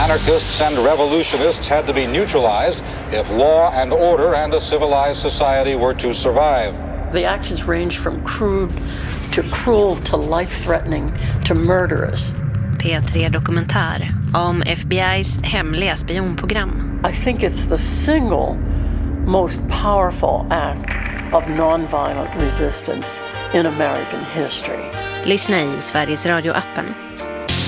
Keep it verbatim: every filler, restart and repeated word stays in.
Anarchists and revolutionists had to be neutralized if law and order and a civilized society were to survive. The actions range from crude to cruel to life-threatening to murderous. P tre Dokumentär om F B I:s hemliga spionprogram. I think it's the single most powerful act of nonviolent resistance in American history. Lyssna i Sveriges Radio-appen.